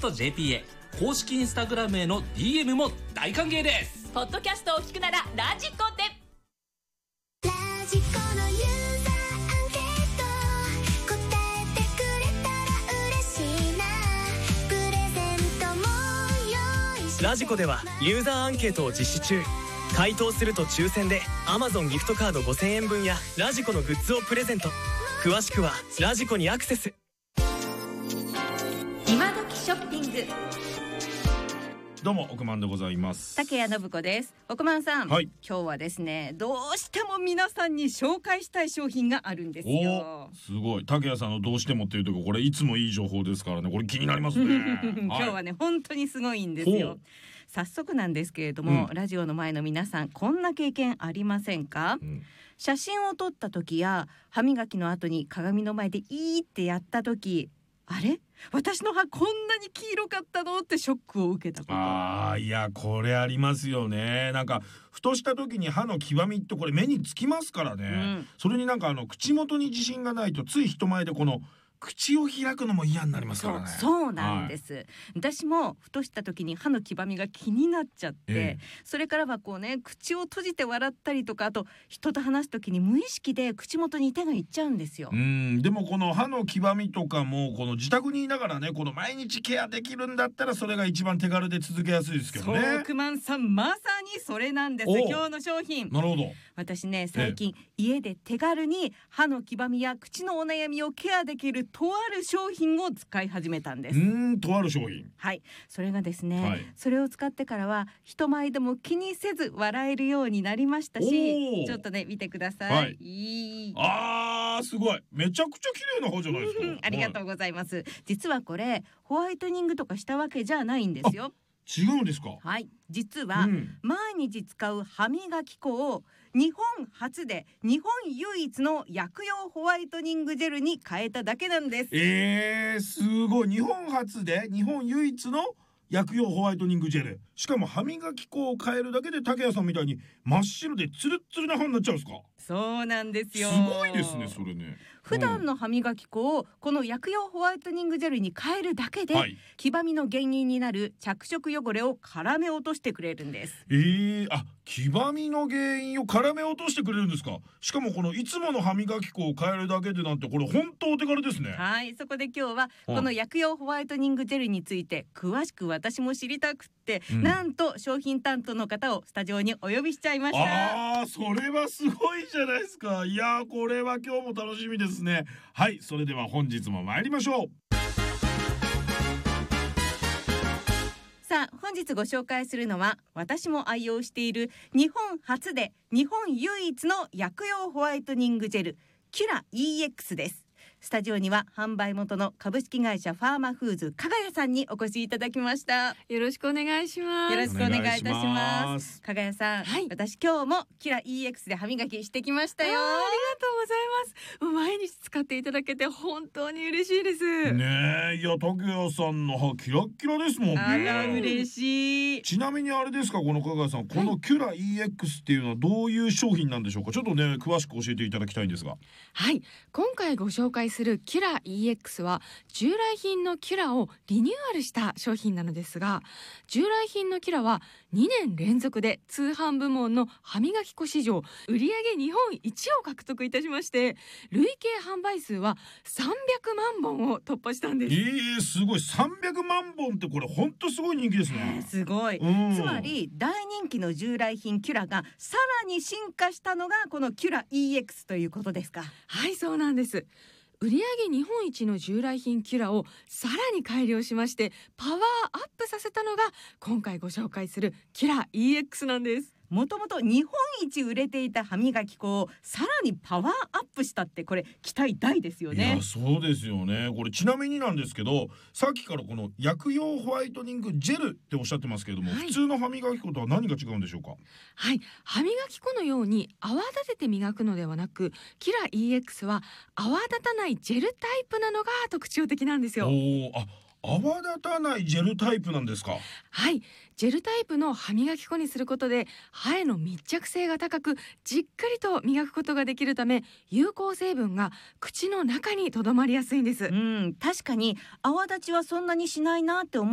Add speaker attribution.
Speaker 1: ト JP へ、公式インスタグラムへの DM も大歓迎です。
Speaker 2: ポッドキャストを聞くならラジコで。
Speaker 3: ラジコのユーザーアンケート答えてくれたら嬉しいな。プレゼントも用意して。
Speaker 4: ラジコではユーザーアンケートを実施中。回答すると抽選で Amazon ギフトカード5000円分やラジコのグッズをプレゼント。詳しくはラジコにアクセス。
Speaker 2: 今時ショッピング。
Speaker 5: どうも億万でございます。
Speaker 6: 竹谷信子です。億万さん、
Speaker 5: はい、
Speaker 6: 今日はですね、どうしても皆さんに紹介したい商品があるんですよ。
Speaker 5: すごい。竹谷さんのどうしてもっていうところ、これいつもいい情報ですからね、これ気になりますね。
Speaker 6: 今日はね、本当にすごいんですよ。早速なんですけれども、ラジオの前の皆さん、こんな経験ありませんか？写真を撮った時や歯磨きの後に鏡の前でいーってやった時、あれ？私の歯こんなに黄色かったのってショックを受けたこと。
Speaker 5: いや、これありますよね。なんかふとした時に歯の黄みってこれ目につきますからね、それになんか口元に自信がないとつい人前でこの口を開くのも嫌になりますからね。
Speaker 6: そうなんです、私もふとした時に歯の黄ばみが気になっちゃって、それからはこうね、口を閉じて笑ったりとか、あと人と話す時に無意識で口元に手がいっちゃうんですよ。
Speaker 5: でもこの歯の黄ばみとかもこの自宅にいながらね、この毎日ケアできるんだったらそれが一番手軽で続けやすいですけどね。
Speaker 6: そう、億万さん、まさにそれなんです。今日の商品。
Speaker 5: なるほど。
Speaker 6: 私ね、最近、家で手軽に歯の黄ばみや口のお悩みをケアできるとある商品を使い始めたんです。
Speaker 5: とある商品。
Speaker 6: はい、それがですね、それを使ってからは人前でも気にせず笑えるようになりましたし、ちょっとね、見てください。
Speaker 5: すごい、めちゃくちゃ綺麗な歯じゃないですか。
Speaker 6: ありがとうございます。実はこれホワイトニングとかしたわけじゃないんですよ。
Speaker 5: 違うんですか？
Speaker 6: はい、実は、毎日使う歯磨き粉を日本初で日本唯一の薬用ホワイトニングジェルに変えただけなんです。
Speaker 5: すごい。日本初で日本唯一の薬用ホワイトニングジェル。しかも歯磨き粉を変えるだけで竹谷さんみたいに真っ白でツルッツルな歯になっちゃうんですか？
Speaker 6: そうなんですよ。
Speaker 5: すごいですね、それね。
Speaker 6: 普段の歯磨き粉をこの薬用ホワイトニングジェルに変えるだけで、黄ばみの原因になる着色汚れを絡め落としてくれるんです。
Speaker 5: 黄ばみの原因を絡め落としてくれるんですか？しかもこのいつもの歯磨き粉を変えるだけでなんて、これ本当お手軽ですね。
Speaker 6: はい、そこで今日はこの薬用ホワイトニングジェルについて詳しく私も知りたくって、なんと商品担当の方をスタジオにお呼びしちゃいました。
Speaker 5: それはすごいじゃないですか。いや、これは今日も楽しみですね。はい、それでは本日も参りましょう。
Speaker 6: さあ、本日ご紹介するのは、私も愛用している日本初で日本唯一の薬用ホワイトニングジェル、キュラ EX です。スタジオには販売元の株式会社ファーマフーズ加賀谷さんにお越しいただきました。
Speaker 7: よろしくお願いします。
Speaker 6: よろしくお願いいたします。加賀谷さん、私今日もキュラ EX で歯磨きしてきましたよ。
Speaker 7: ありがとうございます。もう毎日使っていただけて本当に嬉しいです
Speaker 5: ね。いや、竹谷さんの歯キラッキラですもんね。
Speaker 6: あら、嬉しい。
Speaker 5: ちなみにあれですか、この加賀谷さん、このキュラ EX っていうのはどういう商品なんでしょうか？ちょっとね、詳しく教えていただきたいんですが。
Speaker 7: はい、今回ご紹介するキュラ EX は従来品のキュラをリニューアルした商品なのですが、従来品のキュラは2年連続で通販部門の歯磨き粉市場売上日本一を獲得いたしまして、累計販売数は300万本を突破したんです。
Speaker 5: すごい。300万本ってこれ本当すごい人気ですね。
Speaker 6: すごい。つまり大人気の従来品キュラがさらに進化したのがこのキュラ EX ということですか？
Speaker 7: はい、そうなんです。売上日本一の従来品キュラをさらに改良しましてパワーアップさせたのが今回ご紹介するキュラ EX なんです。
Speaker 6: もともと日本一売れていた歯磨き粉をさらにパワーアップしたって、これ期待大ですよね。
Speaker 5: いや、そうですよね。これちなみになんですけど、さっきからこの薬用ホワイトニングジェルっておっしゃってますけれども、普通の歯磨き粉とは何が違うんでしょうか？
Speaker 7: はい、歯磨き粉のように泡立てて磨くのではなく、キュラ EX は泡立たないジェルタイプなのが特徴的なんですよ。
Speaker 5: 泡立たないジェルタイプなんですか？
Speaker 7: はい、ジェルタイプの歯磨き粉にすることで歯への密着性が高く、じっくりと磨くことができるため、有効成分が口の中にとどまりやすいんです。
Speaker 6: 確かに泡立ちはそんなにしないなって思